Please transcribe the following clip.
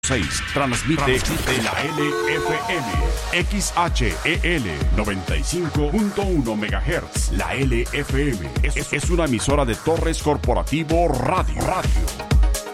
Transmite la LFM, XHEL 95.1 MHz. La LFM es una emisora de Torres Corporativo Radio.